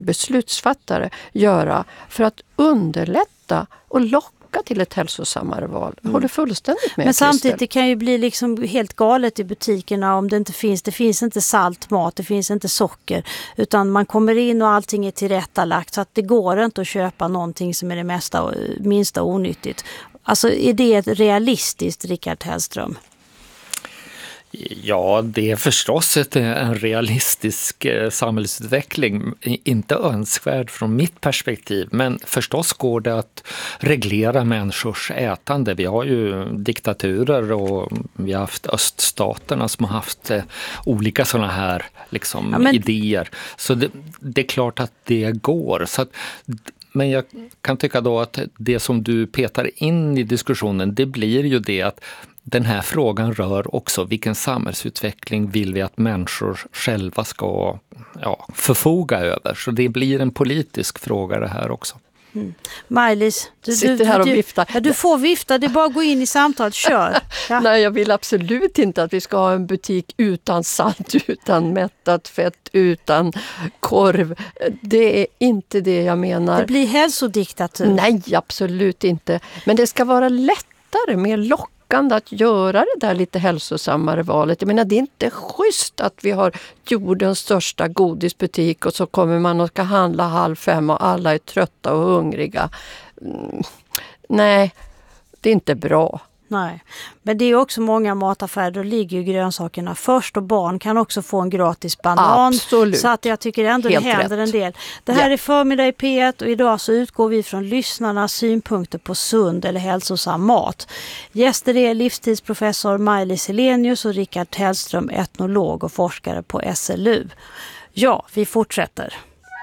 beslutsfattare göra för att underlätta och locka till ett hälsosammare val? Håller fullständigt med. Men samtidigt Christer. det kan ju bli liksom helt galet i butikerna om det finns inte salt mat, det finns inte socker, utan man kommer in och allting är tillrättalagt så att det går inte att köpa någonting som är det minsta onyttigt. Alltså är det ett realistiskt, Rickard Hellström? Ja, det är förstås en realistisk samhällsutveckling, inte önskvärd från mitt perspektiv, men förstås går det att reglera människors ätande. Vi har ju diktaturer och vi har haft öststaterna som har haft olika sådana här idéer. Så det är klart att det går. Så att, men jag kan tycka då att det som du petar in i diskussionen, det blir ju det att den här frågan rör också vilken samhällsutveckling vill vi att människor själva ska förfoga över. Så det blir en politisk fråga det här också. Maj-Lis, du sitter här och viftar. Ja, du får vifta, det är bara att gå in i samtalet, kör. Ja. Nej, jag vill absolut inte att vi ska ha en butik utan salt, utan mättat fett, utan korv. Det är inte det jag menar. Det blir hälsodiktatur. Nej, absolut inte. Men det ska vara lättare, mer lockande att göra det där lite hälsosammare valet. Jag menar, det är inte schysst att vi har jordens största godisbutik och så kommer man och ska handla 4:30 och alla är trötta och hungriga. Nej, det är inte bra. Nej, men det är också många mataffärer, då ligger ju grönsakerna först och barn kan också få en gratis banan. Absolut. Så att jag tycker ändå det händer en del. Det här är Förmiddag i P1 och idag så utgår vi från lyssnarnas synpunkter på sund eller hälsosam mat. Gäster är livstidsprofessor Maj-Lis Helenius och Rickard Hellström, etnolog och forskare på SLU. Ja, vi fortsätter.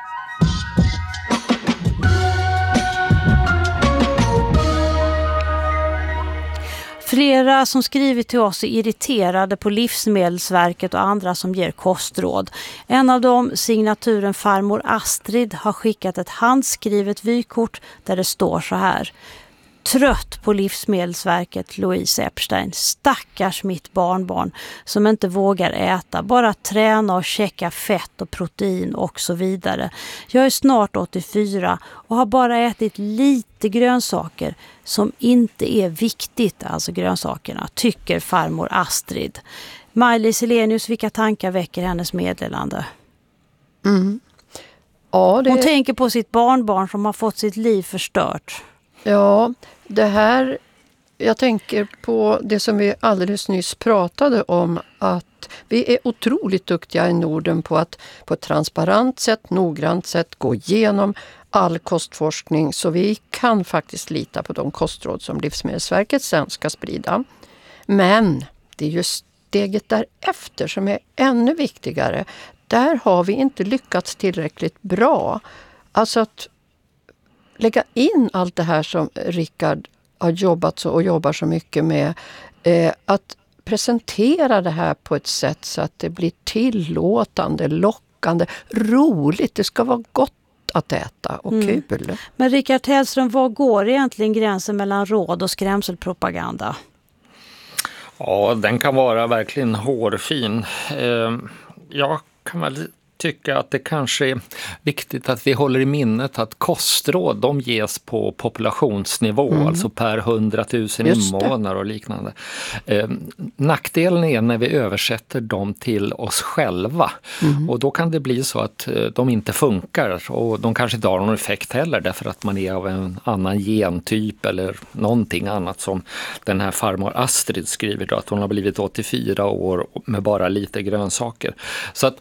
Flera som skrivit till oss är irriterade på Livsmedelsverket och andra som ger kostråd. En av dem, signaturen Farmor Astrid, har skickat ett handskrivet vykort där det står så här: trött på Livsmedelsverket, Louise Epstein. Stackars mitt barnbarn som inte vågar äta, bara träna och checka fett och protein och så vidare. Jag är snart 84 och har bara ätit lite grönsaker som inte är viktigt, alltså grönsakerna, tycker farmor Astrid. Maj-Lis Helenius, vilka tankar väcker hennes meddelande? Ja, Hon tänker på sitt barnbarn som har fått sitt liv förstört. Ja, det här, jag tänker på det som vi alldeles nyss pratade om, att vi är otroligt duktiga i Norden på att på ett transparent sätt, noggrant sätt gå igenom all kostforskning, så vi kan faktiskt lita på de kostråd som Livsmedelsverket sen ska sprida. Men det är just steget därefter som är ännu viktigare. Där har vi inte lyckats tillräckligt bra. Alltså att lägga in allt det här som Rickard har jobbat och jobbar så mycket med. Att presentera det här på ett sätt så att det blir tillåtande, lockande, roligt. Det ska vara gott att äta och kul. Men Rickard Hellström, var går egentligen gränsen mellan råd och skrämselpropaganda? Ja, den kan vara verkligen hårfin. Jag kan väl tycka att det kanske är viktigt att vi håller i minnet att kostråd, de ges på populationsnivå, alltså per 100 000 invånare och liknande. Nackdelen är när vi översätter dem till oss själva. Och då kan det bli så att de inte funkar, och de kanske inte har någon effekt heller därför att man är av en annan gentyp eller någonting annat, som den här farmor Astrid skriver då, att hon har blivit 84 år med bara lite grönsaker. Så att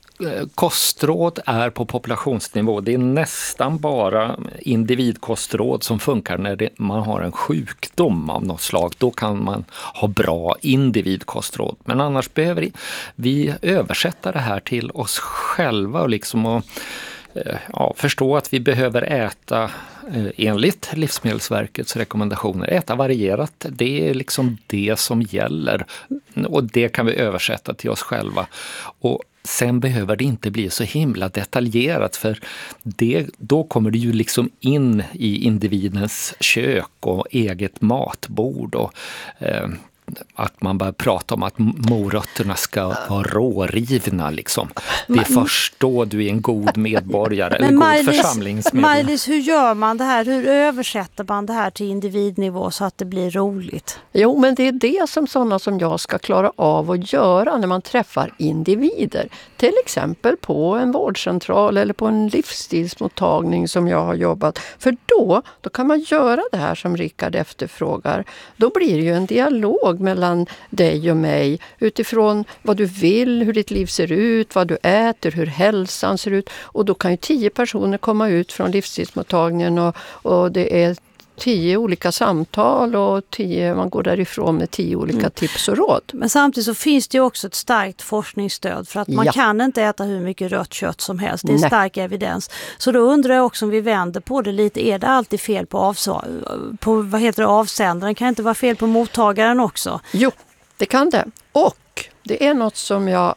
kostråd är på populationsnivå. Det är nästan bara individkostråd som funkar när man har en sjukdom av något slag. Då kan man ha bra individkostråd. Men annars behöver vi översätta det här till oss själva och liksom förstå att vi behöver äta enligt Livsmedelsverkets rekommendationer. Äta varierat, det är liksom det som gäller. Och det kan vi översätta till oss själva. Och sen behöver det inte bli så himla detaljerat, för då kommer det ju liksom in i individens kök och eget matbord. Och att man börjar prata om att morötterna ska vara rårivna. Liksom. Det är först då du är en god medborgare eller god församlingsmedlem. Maj-Lis, hur gör man det här? Hur översätter man det här till individnivå så att det blir roligt? Jo, men det är det som sådana som jag ska klara av att göra när man träffar individer. Till exempel på en vårdcentral eller på en livsstilsmottagning som jag har jobbat. För då kan man göra det här som Rickard efterfrågar. Då blir det ju en dialog mellan dig och mig utifrån vad du vill, hur ditt liv ser ut, vad du äter, hur hälsan ser ut. Och då kan ju 10 personer komma ut från livsstilsmottagningen och det är 10 olika samtal och man går därifrån med 10 olika tips och råd. Men samtidigt så finns det ju också ett starkt forskningsstöd för att man kan inte äta hur mycket rött kött som helst. Det är stark evidens. Så då undrar jag också om vi vänder på det lite. Är det alltid fel på avsändaren? Kan det inte vara fel på mottagaren också? Jo, det kan det. Och det är något som jag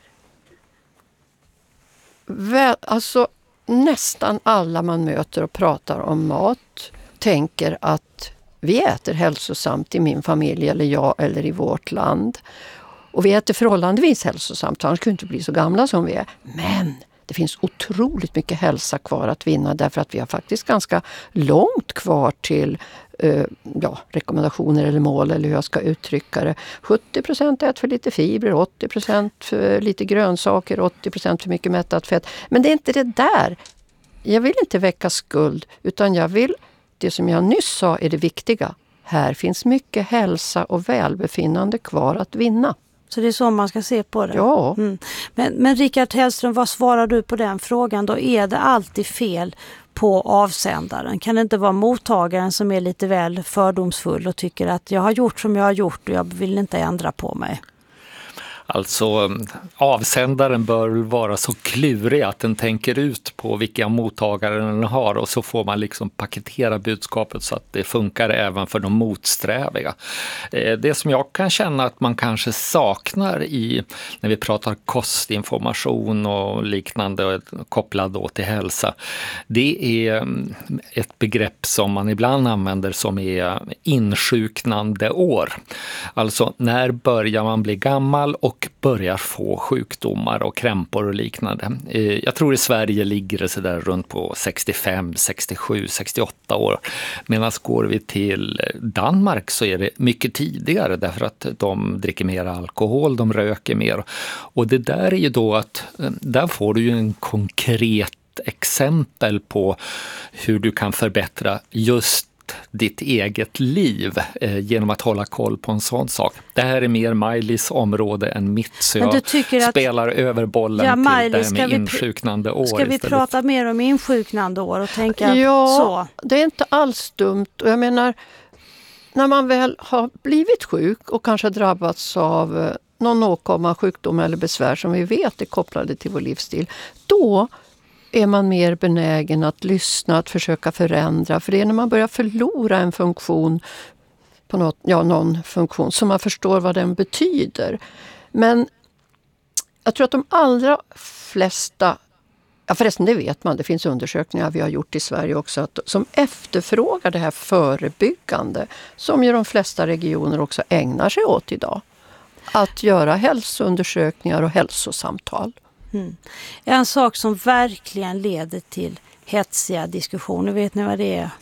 nästan alla man möter och pratar om mat tänker att vi äter hälsosamt i min familj eller jag eller i vårt land. Och vi äter förhållandevis hälsosamt, annars kunde inte bli så gamla som vi är. Men det finns otroligt mycket hälsa kvar att vinna därför att vi har faktiskt ganska långt kvar till rekommendationer eller mål eller hur jag ska uttrycka det. 70% äter för lite fibrer, 80% för lite grönsaker, 80% för mycket mättat fett. Men det är inte det där. Jag vill inte väcka skuld utan jag vill, det som jag nyss sa är det viktiga. Här finns mycket hälsa och välbefinnande kvar att vinna. Så det är så man ska se på det? Ja. Men Rickard Hellström, vad svarar du på den frågan då? Är det alltid fel på avsändaren? Kan det inte vara mottagaren som är lite väl fördomsfull och tycker att jag har gjort som jag har gjort och jag vill inte ändra på mig? Alltså avsändaren bör vara så klurig att den tänker ut på vilka mottagare den har och så får man liksom paketera budskapet så att det funkar även för de motsträviga. Det som jag kan känna att man kanske saknar när vi pratar kostinformation och liknande kopplad då till hälsa, det är ett begrepp som man ibland använder som är insjuknande år. Alltså när börjar man bli gammal och börjar få sjukdomar och krämpor och liknande. Jag tror i Sverige ligger det så där runt på 65, 67, 68 år. Medan går vi till Danmark så är det mycket tidigare därför att de dricker mer alkohol, de röker mer. Och det där är ju då att där får du ju en konkret exempel på hur du kan förbättra just ditt eget liv genom att hålla koll på en sån sak. Det här är mer Maj-Lis område än mitt, så jag spelar över bollen till det med insjuknande år. Ska vi prata mer om insjuknande år och tänka så? Ja, det är inte alls dumt. Och jag menar, när man väl har blivit sjuk och kanske drabbats av någon åkomma, sjukdom eller besvär som vi vet är kopplade till vår livsstil, då är man mer benägen att lyssna, att försöka förändra. För det är när man börjar förlora en funktion på någon funktion som man förstår vad den betyder. Men jag tror att de allra flesta, förresten det vet man, det finns undersökningar vi har gjort i Sverige också som efterfrågar det här förebyggande som ju de flesta regioner också ägnar sig åt idag. Att göra hälsoundersökningar och hälsosamtal. En sak som verkligen leder till hetsiga diskussioner, vet ni vad det är?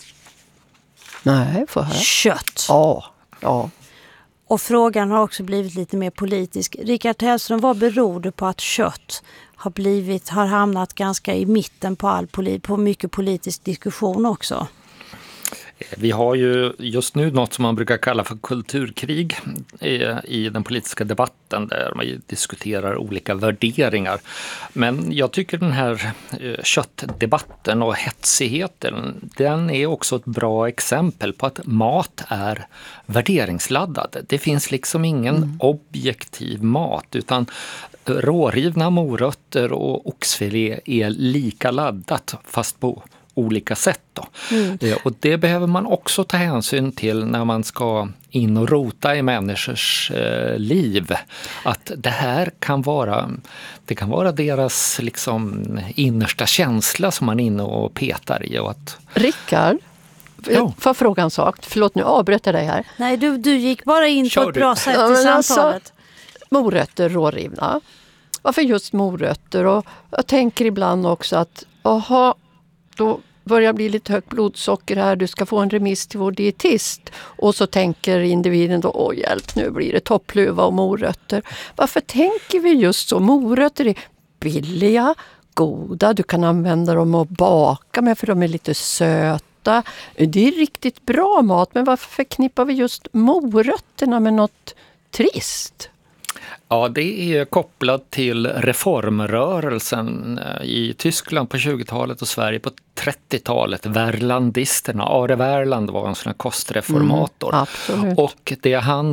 Nej, får höra. Kött. Ja. Och frågan har också blivit lite mer politisk. Rickard Hellström, vad beror det på att kött har hamnat ganska i mitten på mycket politisk diskussion också? Vi har ju just nu något som man brukar kalla för kulturkrig i den politiska debatten där man diskuterar olika värderingar. Men jag tycker den här köttdebatten och hetsigheten, den är också ett bra exempel på att mat är värderingsladdad. Det finns liksom ingen objektiv mat utan rårivna morötter och oxfilé är lika laddat fast på olika sätt då. Och det behöver man också ta hänsyn till när man ska in och rota i människors liv. Att det här kan vara deras liksom innersta känsla som man är inne och petar i. Och att... Rickard, Får jag fråga en sak? Förlåt, nu avbröt jag dig här. Nej, du gick bara in på ett bra sätt i samtalet. Alltså, morötter rårivna. Varför just morötter? Och jag tänker ibland också att då börjar bli lite högt blodsocker här. Du ska få en remiss till vår dietist. Och så tänker individen då, hjälp, nu blir det toppluva och morötter. Varför tänker vi just så? Morötter är billiga, goda. Du kan använda dem och baka med för de är lite söta. Det är riktigt bra mat, men varför förknippar vi just morötterna med något trist? Ja, det är kopplat till reformrörelsen i Tyskland på 20-talet och Sverige på 30-talet. Verlandisterna, Are Verland var en sån här kostreformator. Absolut. Och det är han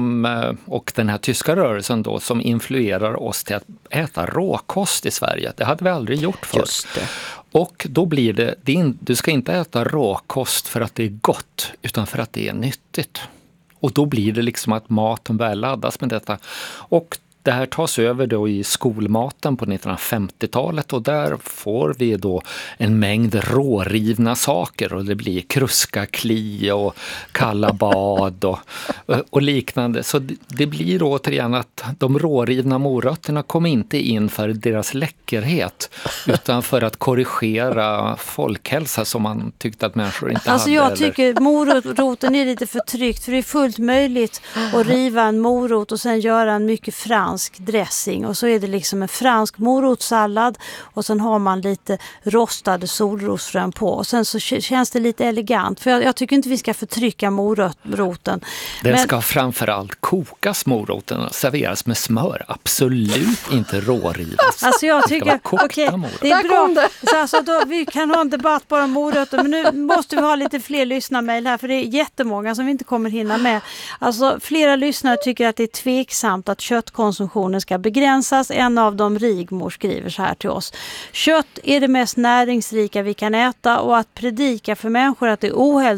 och den här tyska rörelsen då som influerar oss till att äta råkost i Sverige. Det hade vi aldrig gjort förr. Just det. Och då blir du ska inte äta råkost för att det är gott, utan för att det är nyttigt. Och då blir det liksom att maten börjar laddas med detta. Och det här tas över då i skolmaten på 1950-talet och där får vi då en mängd rårivna saker och det blir kruskakli och kalla bad och liknande. Så det blir återigen att de rårivna morötterna kom inte in för deras läckerhet utan för att korrigera folkhälsa som man tyckte att människor inte hade. Jag tycker moroten är lite förtryckt, för det är fullt möjligt att riva en morot och sen göra en mycket fransk dressing och så är det liksom en fransk morotssallad och sen har man lite rostade solrosfrön på och sen så känns det lite elegant, för jag tycker inte vi ska förtrycka moroten. Den ska framförallt kokas, moroten, och serveras med smör, absolut inte rårivas. Alltså jag tycker, det är bra. Alltså vi kan ha en debatt bara om morötter, men nu måste vi ha lite fler lyssnarmail här, för det är jättemånga som vi inte kommer hinna med. Alltså flera lyssnare tycker att det är tveksamt att köttkonsumtionen ska begränsas. En av dem, Rigmor, skriver så här till oss: kött är det mest näringsrika vi kan äta och att predika för människor att det är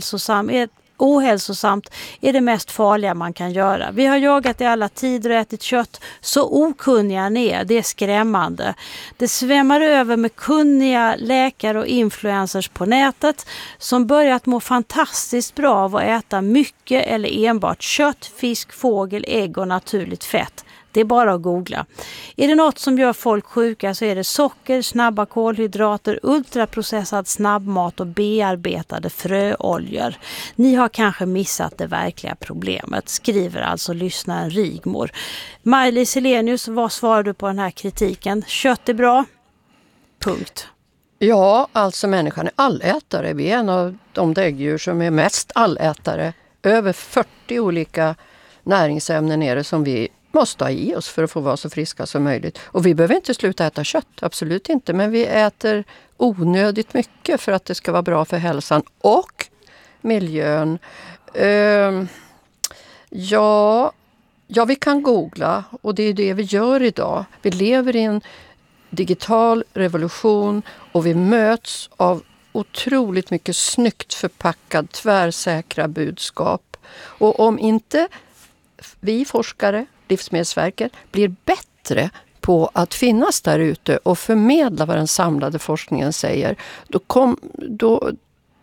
ohälsosamt är det mest farliga man kan göra. Vi har jagat i alla tider och ätit kött. Så okunniga ni är, det är skrämmande. Det svämmar över med kunniga läkare och influencers på nätet som börjat må fantastiskt bra av att äta mycket eller enbart kött, fisk, fågel, ägg och naturligt fett. Det är bara att googla. Är det något som gör folk sjuka så är det socker, snabba kolhydrater, ultraprocessad snabbmat och bearbetade fröoljor. Ni har kanske missat det verkliga problemet, skriver alltså lyssnaren Rigmor. Maj-Lis Helenius, vad svarar du på den här kritiken? Kött är bra? Punkt. Ja, alltså människan är allätare. Vi är en av de däggdjur som är mest allätare. Över 40 olika näringsämnen är det som vi måste ha i oss för att få vara så friska som möjligt. Och vi behöver inte sluta äta kött, absolut inte. Men vi äter onödigt mycket för att det ska vara bra för hälsan och miljön. Ja, vi kan googla och det är det vi gör idag. Vi lever i en digital revolution och vi möts av otroligt mycket snyggt förpackad, tvärsäkra budskap. Och om inte vi forskare, Livsmedelsverket, blir bättre på att finnas där ute och förmedla vad den samlade forskningen säger, då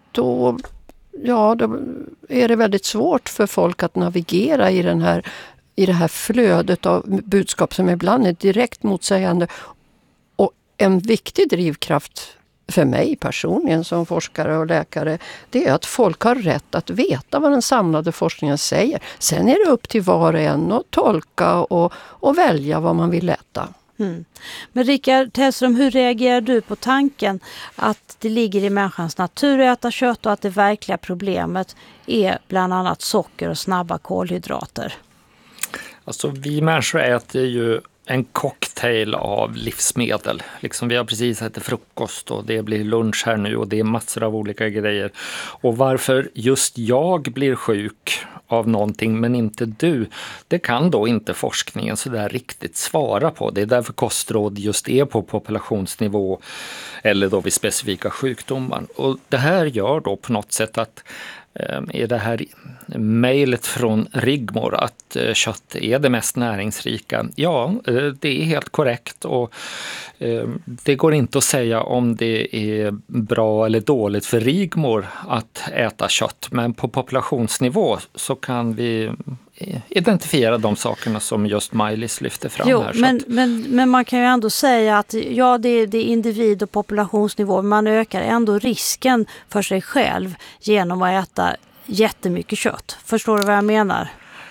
är det väldigt svårt för folk att navigera i det här flödet av budskap som ibland är direkt motsägande. Och en viktig drivkraft för mig personligen som forskare och läkare, det är att folk har rätt att veta vad den samlade forskningen säger. Sen är det upp till var och en att tolka och välja vad man vill äta. Mm. Men Rickard Tellström, hur reagerar du på tanken att det ligger i människans natur att äta kött och att det verkliga problemet är bland annat socker och snabba kolhydrater? Alltså vi människor äter ju en cocktail av livsmedel. Liksom vi har precis ätit frukost och det blir lunch här nu och det är massor av olika grejer. Och varför just jag blir sjuk av någonting men inte du, det kan då inte forskningen så där riktigt svara på. Det är därför kostråd just är på populationsnivå eller då vid specifika sjukdomar. Och det här gör då på något sätt att i det här mejlet från Rigmor att kött är det mest näringsrika. Ja, det är helt korrekt och det går inte att säga om det är bra eller dåligt för Rigmor att äta kött, men på populationsnivå så kan vi identifiera de sakerna som just Maj-Lis lyfter fram här. Men man kan ju ändå säga att ja, det är individ- och populationsnivå, men man ökar ändå risken för sig själv genom att äta jättemycket kött. Förstår du vad jag menar?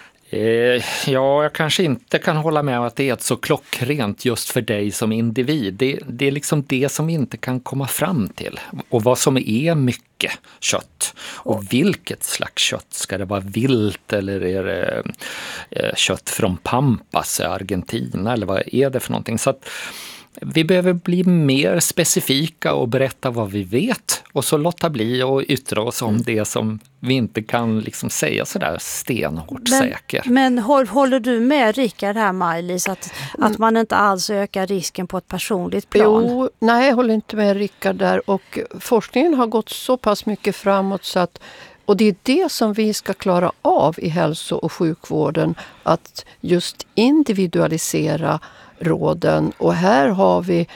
Ja, jag kanske inte kan hålla med om att det är så klockrent just för dig som individ. Det är liksom det som vi inte kan komma fram till. Och vad som är mycket kött. Och vilket slags kött. Ska det vara vilt eller är det kött från Pampas i Argentina? Eller vad är det för någonting? Så att vi behöver bli mer specifika och berätta vad vi vet och så låta bli och yttra oss om det som vi inte kan liksom säga sådär stenhårt säker. Men håller du med Rickard här, Maj-Lis, att man inte alls ökar risken på ett personligt plan? Nej, jag håller inte med Rickard där, och forskningen har gått så pass mycket framåt så att, och det är det som vi ska klara av i hälso- och sjukvården, att just individualisera råden. Och här har vi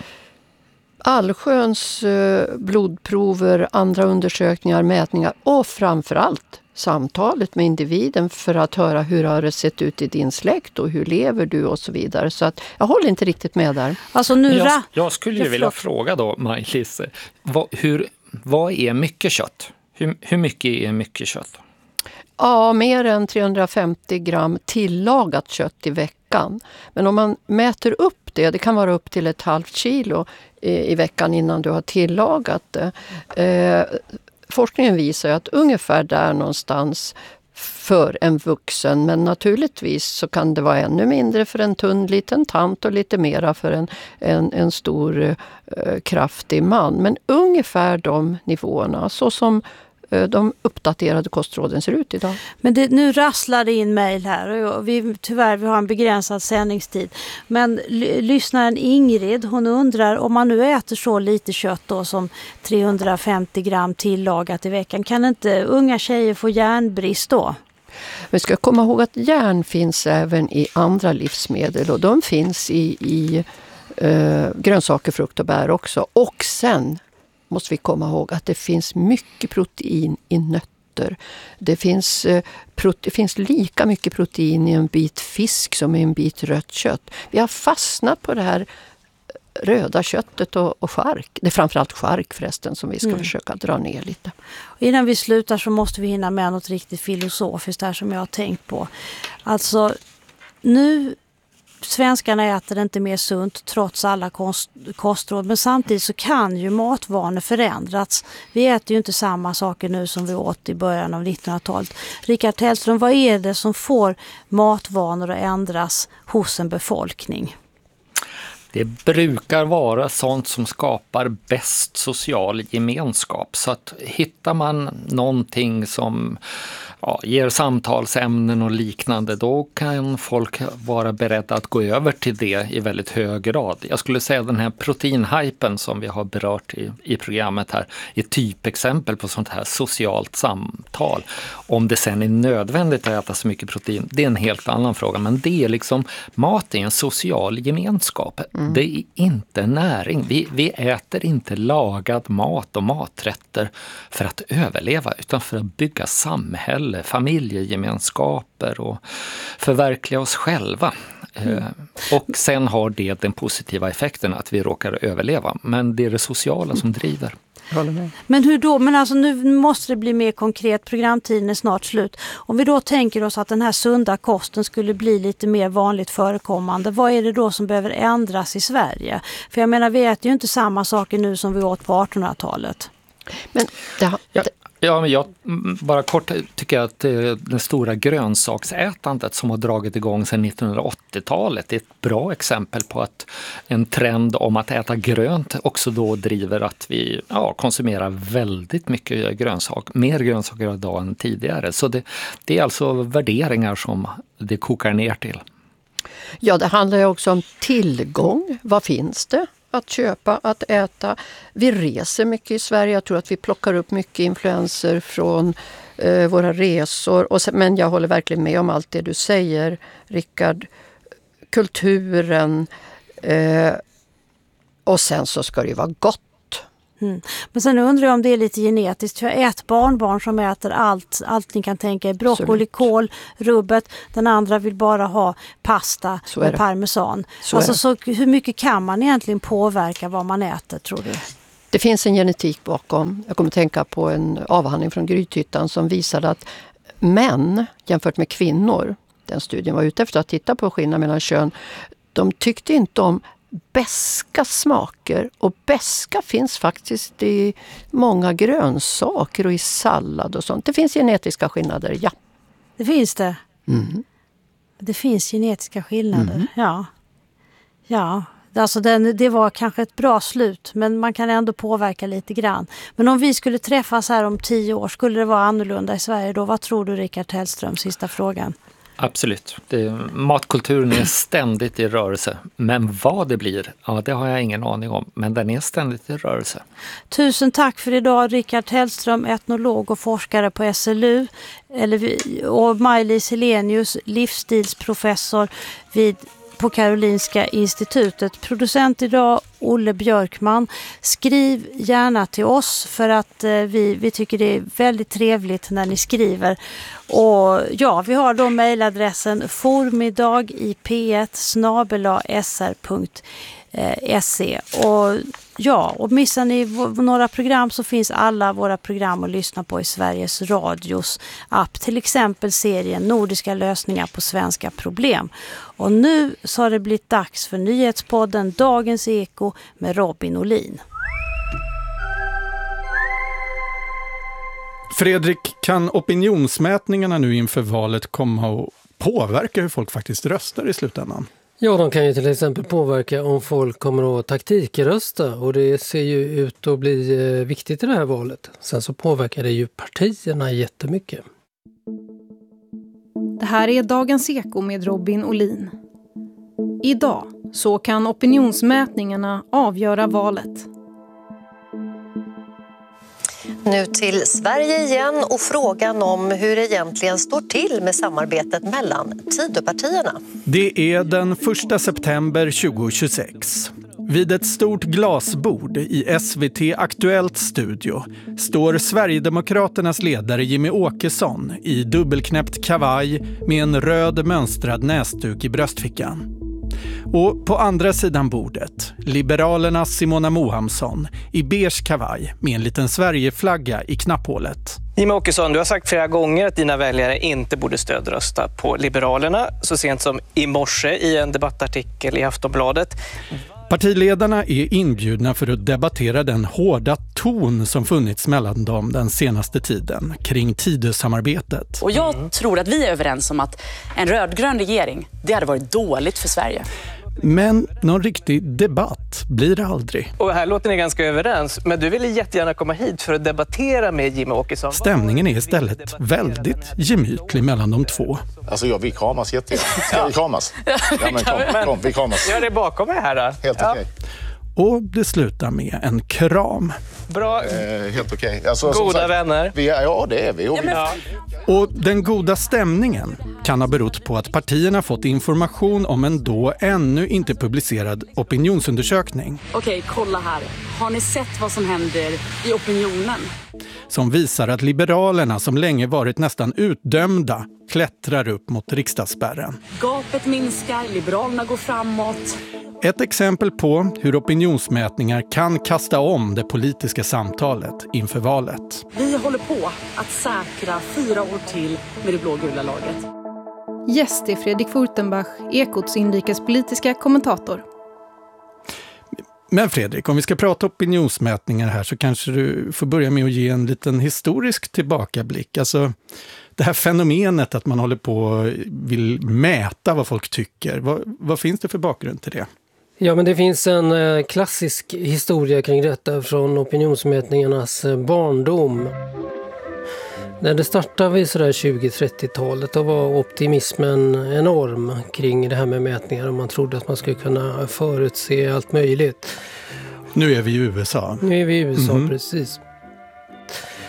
allsköns blodprover, andra undersökningar, mätningar och framförallt samtalet med individen för att höra hur har det sett ut i din släkt och hur lever du och så vidare. Så att jag håller inte riktigt med där. Alltså jag skulle ju vilja fråga då, Maj-Lis, vad är mycket kött? Hur mycket är mycket kött? Ja, mer än 350 gram tillagat kött i veckan. Men om man mäter upp det kan vara upp till 1,5 kilo i veckan innan du har tillagat det. Forskningen visar att ungefär där någonstans för en vuxen, men naturligtvis så kan det vara ännu mindre för en tunn liten tant och lite mera för en stor kraftig man. Men ungefär de nivåerna, så som de uppdaterade kostråden ser ut idag. Men nu rasslar det in mejl här och vi har en begränsad sändningstid. Men lyssnaren Ingrid, hon undrar, om man nu äter så lite kött då som 350 gram tillagat i veckan, kan inte unga tjejer få järnbrist då? Vi ska komma ihåg att järn finns även i andra livsmedel, och de finns i grönsaker, frukt och bär också. Och sen måste vi komma ihåg att det finns mycket protein i nötter. Det finns lika mycket protein i en bit fisk som i en bit rött kött. Vi har fastnat på det här röda köttet och chark. Det är framförallt chark förresten som vi ska försöka dra ner lite. Innan vi slutar så måste vi hinna med något riktigt filosofiskt där som jag har tänkt på. Alltså, nu svenskarna äter inte mer sunt trots alla kostråd, men samtidigt så kan ju matvanor förändras. Vi äter ju inte samma saker nu som vi åt i början av 1900-talet. Rickard Tellström, vad är det som får matvanor att ändras hos en befolkning? Det brukar vara sånt som skapar bäst social gemenskap. Så att hittar man någonting som ger samtalsämnen och liknande, då kan folk vara beredda att gå över till det i väldigt hög grad. Jag skulle säga den här proteinhypen som vi har berört i programmet här är ett typexempel på sånt här socialt samtal. Om det sen är nödvändigt att äta så mycket protein, det är en helt annan fråga. Men det är liksom, mat är en social gemenskap. Det är inte näring. Vi äter inte lagad mat och maträtter för att överleva, utan för att bygga samhälle, familjegemenskaper och förverkliga oss själva. Och sen har det den positiva effekten att vi råkar överleva. Men det är det sociala som driver. Men hur då? Men alltså nu måste det bli mer konkret. Programtiden är snart slut. Om vi då tänker oss att den här sunda kosten skulle bli lite mer vanligt förekommande, vad är det då som behöver ändras i Sverige? För jag menar, vi äter ju inte samma saker nu som vi åt på 1800-talet. Men men jag bara kort tycker att det stora grönsaksätandet som har dragit igång sedan 1980-talet är ett bra exempel på att en trend om att äta grönt också då driver att vi konsumerar väldigt mycket mer grönsaker idag än tidigare. Så det är alltså värderingar som det kokar ner till. Ja, det handlar ju också om tillgång. Vad finns det att köpa, att äta? Vi reser mycket i Sverige. Jag tror att vi plockar upp mycket influenser från våra resor. Men jag håller verkligen med om allt det du säger, Rickard. Kulturen och sen så ska det ju vara gott. Men sen undrar jag om det är lite genetiskt. Jag har ett barnbarn som äter allt ni kan tänka er. Broccoli, kål, rubbet. Den andra vill bara ha pasta med parmesan. Så hur mycket kan man egentligen påverka vad man äter, tror du? Det finns en genetik bakom. Jag kommer att tänka på en avhandling från Grythyttan som visade att män jämfört med kvinnor, den studien var ute efter att titta på skillnad mellan kön, de tyckte inte om beska smaker, och beska finns faktiskt i många grönsaker och i sallad och sånt. Det finns genetiska skillnader, ja. Det finns det? Mm. Det finns genetiska skillnader, ja. Alltså det var kanske ett bra slut, men man kan ändå påverka lite grann. Men om vi skulle träffas här om 10 år, skulle det vara annorlunda i Sverige då? Vad tror du, Rickard Hellström? Sista frågan. Absolut. Matkulturen är ständigt i rörelse. Men vad det blir, det har jag ingen aning om. Men den är ständigt i rörelse. Tusen tack för idag, Rickard Hellström, etnolog och forskare på SLU. Och Maj-Lis Helenius, livsstilsprofessor på Karolinska institutet. Producent idag, Olle Björkman. Skriv gärna till oss för att vi tycker det är väldigt trevligt när ni skriver. Och ja, vi har då mejladressen formidagip1@sr.se. Och missar ni några program så finns alla våra program att lyssna på i Sveriges Radios app. Till exempel serien Nordiska lösningar på svenska problem. Och nu så har det blivit dags för nyhetspodden Dagens Eko med Robin Olin. Fredrik, kan opinionsmätningarna nu inför valet komma att påverka hur folk faktiskt röstar i slutändan? Ja, de kan ju till exempel påverka om folk kommer att taktikrösta, och det ser ju ut att bli viktigt i det här valet. Sen så påverkar det ju partierna jättemycket. Det här är Dagens Eko med Robin Olin. Idag så kan opinionsmätningarna avgöra valet. Nu till Sverige igen och frågan om hur det egentligen står till med samarbetet mellan Tidöpartierna. Det är den 1 september 2026. Vid ett stort glasbord i SVT Aktuellt studio står Sverigedemokraternas ledare Jimmie Åkesson i dubbelknäppt kavaj med en röd mönstrad näsduk i bröstfickan. Och på andra sidan bordet, Liberalernas Simona Mohamsson i beige kavaj med en liten Sverigeflagga i knapphålet. Jimmie Åkesson, du har sagt flera gånger att dina väljare inte borde stödrösta på Liberalerna, så sent som i morse i en debattartikel i Aftonbladet. Partiledarna är inbjudna för att debattera den hårda ton som funnits mellan dem den senaste tiden kring Tidösamarbetet. Och jag tror att vi är överens om att en rödgrön regering, det hade varit dåligt för Sverige. Men någon riktig debatt blir det aldrig. Och här låter ni ganska överens, men du ville jättegärna komma hit för att debattera med Jimmie Åkesson. Stämningen är istället väldigt gemytlig mellan de två. Alltså jag vill kramas jättegärna. Ska vi kramas? Ja men kom, vi kramas. Jag är bakom mig här då. Helt okej. Och det slutar med en kram. Bra. Helt okej. Alltså, goda vänner. Ja, det är vi. Och den goda stämningen kan ha berott på att partierna fått information om en då ännu inte publicerad opinionsundersökning. Okej, kolla här. Har ni sett vad som händer i opinionen? Som visar att Liberalerna, som länge varit nästan utdömda, klättrar upp mot riksdagsspärren. Gapet minskar, Liberalerna går framåt. Ett exempel på hur opinionsmätningar kan kasta om det politiska samtalet inför valet. Vi håller på att säkra 4 år till med det blågula laget. Gäst är Fredrik Furtenbach, Ekots inrikespolitiska kommentator. Men Fredrik, om vi ska prata opinionsmätningar här så kanske du får börja med att ge en liten historisk tillbakablick. Alltså det här fenomenet att man håller på och vill mäta vad folk tycker. Vad finns det för bakgrund till det? Ja, men det finns en klassisk historia kring detta från opinionsmätningarnas barndom. När det startade vid sådär 20-30-talet då var optimismen enorm kring det här med mätningar och man trodde att man skulle kunna förutse allt möjligt. Nu är vi i USA. Nu är vi i USA, precis.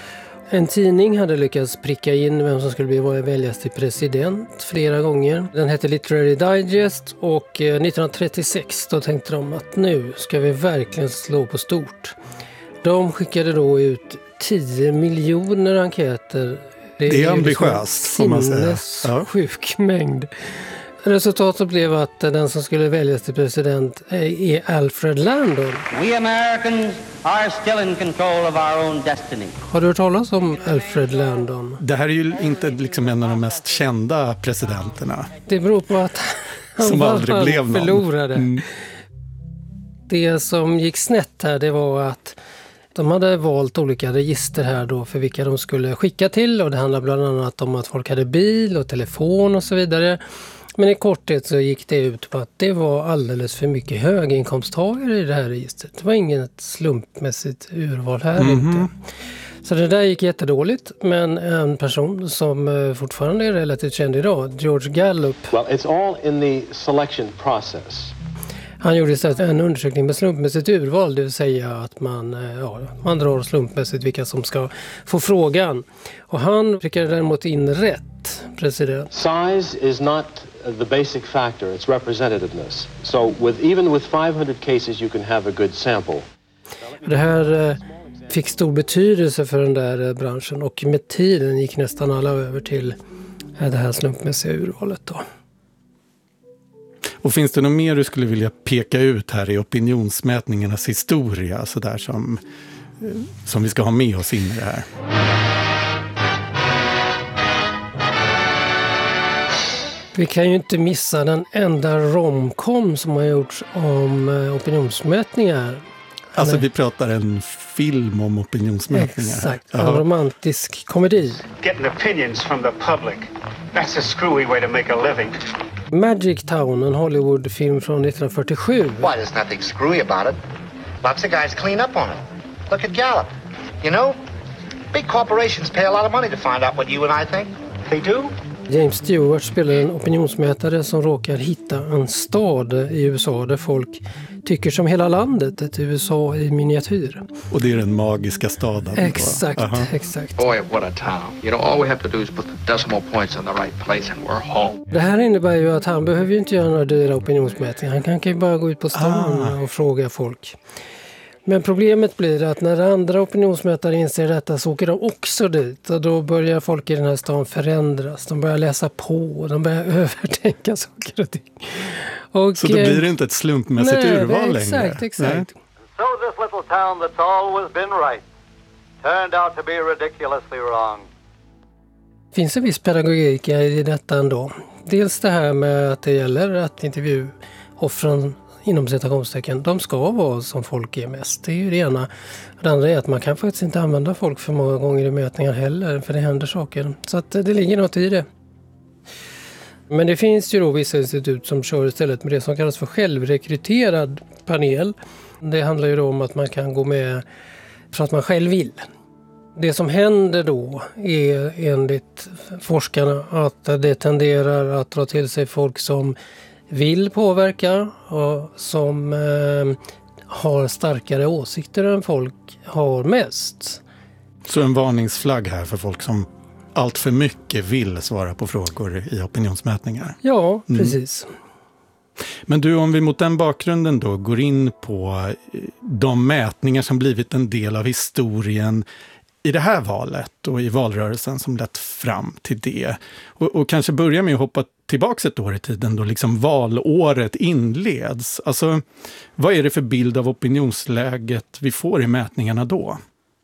En tidning hade lyckats pricka in vem som skulle bli väljas till president flera gånger. Den hette Literary Digest och 1936 då tänkte de att nu ska vi verkligen slå på stort. De skickade då ut 10 miljoner enkäter. Det är ambitiöst, får man säga. Sjuk mängd. Resultatet blev att den som skulle väljas till president är Alfred Landon. We Americans are still in control of our own destiny. Har du hört talas om Alfred Landon? Det här är ju inte liksom en av de mest kända presidenterna. Det beror på att som aldrig blev någon. Förlorade. Det som gick snett här, det var att de hade valt olika register här då för vilka de skulle skicka till, och det handlar bland annat om att folk hade bil och telefon och så vidare. Men i korthet så gick det ut på att det var alldeles för mycket höginkomsttagare i det här registret. Det var inget slumpmässigt urval här inte. Så det där gick jättedåligt, men en person som fortfarande är relativt känd idag, George Gallup. Well, it's all in the selection process. Han gjorde istället en undersökning med slumpmässigt urval, det vill säga att man drar slumpmässigt vilka som ska få frågan. Och han prickade däremot in rätt president. Size is not the basic factor, it's representativeness. So even with 500 cases you can have a good sample. Det här fick stor betydelse för den där branschen, och med tiden gick nästan alla över till det här slumpmässiga urvalet då. Och finns det något mer du skulle vilja peka ut här i opinionsmätningarnas historia, så där som vi ska ha med oss in i det här? Vi kan ju inte missa den enda romcom som har gjorts om opinionsmätningar. Alltså vi pratar en film om opinionsmätningar. Exakt, en romantisk komedi. Getting opinions from the public. That's a screwy way to make a living. Magic Town, en Hollywoodfilm från 1947. Why, there's nothing screwy about it. Lots of guys clean up on it. Look at Gallup. You know, big corporations pay a lot of money to find out what you and I think. They do. James Stewart spelar en opinionsmätare som råkar hitta en stad i USA där folk tycker som hela landet, ett USA i miniatyr. Och det är den magiska staden. Exakt, exakt. Boy, what a town. You know, all we have to do is put the decimal points in the right place and we're home. Det här innebär ju att han behöver ju inte göra några dyra opinionsmätningar. Han kan ju bara gå ut på stan och fråga folk. Men problemet blir att när andra opinionsmätare inser detta så åker de också dit. Och då börjar folk i den här stan förändras. De börjar läsa på. De börjar övertänka saker och ting. Och, så då blir det inte ett slumpmässigt urval längre. Exakt. So this little town that's always been right turned out to be ridiculously wrong. Det finns en viss pedagogik i detta ändå. Dels det här med att det gäller att intervjuoffren inom citationstecken, de ska vara som folk är mest. Det är ju det ena. Det andra är att man kan faktiskt inte använda folk för många gånger i mätningar heller, för det händer saker. Så att det ligger något i det. Men det finns ju då vissa institut som kör istället med det som kallas för självrekryterad panel. Det handlar ju då om att man kan gå med för att man själv vill. Det som händer då är enligt forskarna att det tenderar att dra till sig folk som vill påverka och som har starkare åsikter än folk har mest. Så en varningsflagg här för folk som allt för mycket vill svara på frågor i opinionsmätningar. Ja, precis. Men du, om vi mot den bakgrunden då går in på de mätningar som blivit en del av historien i det här valet och i valrörelsen som lett fram till det. Och kanske börja med att hoppa tillbaka ett år i tiden då liksom valåret inleds. Alltså, vad är det för bild av opinionsläget vi får i mätningarna då?